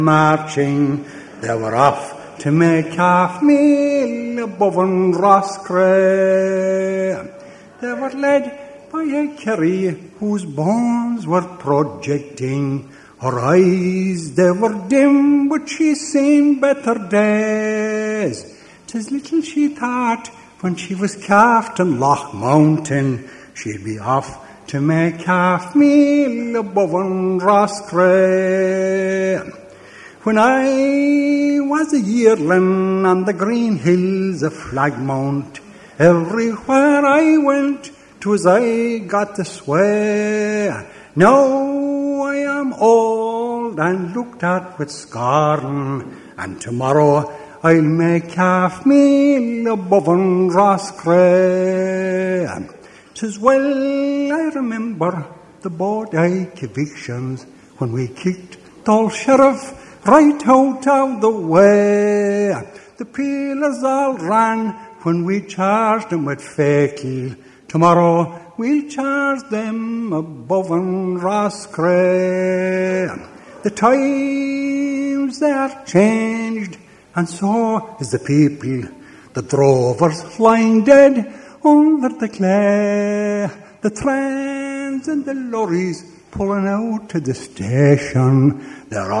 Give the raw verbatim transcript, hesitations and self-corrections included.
Marching, they were off to make half meal above on Roscrea. They were led by a Kerry whose bones were projecting. Her eyes, they were dim, but she seen better days. 'Tis little she thought when she was calved in Loch Mountain, she'd be off to make half meal above on Roscrea. When I was a yearling on the green hills of Flagmount, everywhere I went, 'twas I got the sway. Now I am old and looked at with scorn, and tomorrow I'll make half meal above on Roscrea. 'Tis well I remember the Bodyke evictions when we kicked the old sheriff right out of the way. The peelers all ran when we charged them with fatal. Tomorrow we'll charge them above on Roscrea. The times they are changed, and so is the people. The drovers lying dead under the clay. The trains and the lorries pulling out to the station. They're all